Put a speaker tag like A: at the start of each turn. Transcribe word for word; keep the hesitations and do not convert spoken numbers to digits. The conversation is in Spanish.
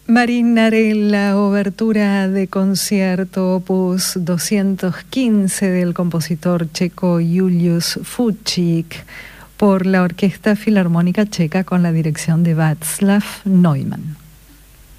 A: Marinarella, obertura de concierto opus doscientos quince del compositor checo Julius Fučík por la Orquesta Filarmónica Checa con la dirección de Václav Neumann.